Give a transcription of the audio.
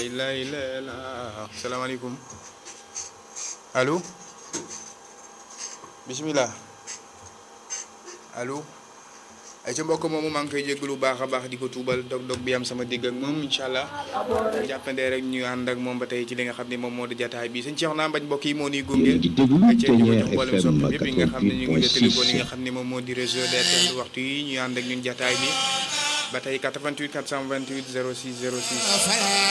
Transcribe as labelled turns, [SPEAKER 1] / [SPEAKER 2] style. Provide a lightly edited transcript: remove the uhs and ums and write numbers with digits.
[SPEAKER 1] la ilaha illa salaamaaleykum allo bisimilah allo ay ca mbokk moomu maa ngi koy jéggalu baax a baax di ko tuubal dog-dog bi am sama digg ak moom incha allah jàppandee rek ñu ànd ak moom ba tey ci li nga xam ne moom moo di jataay bi sëñ Cheikh naa bañ mbokk yi moo nuy gunge ay ca ñu ko jox mboolem soppi yëpp yi nga xam ne ñu ngi téléphone yi nga xam ne moom moo di réseau DTL waxtu yi ñu ànd ak ñun jataay bi ba tey 88 428 06 06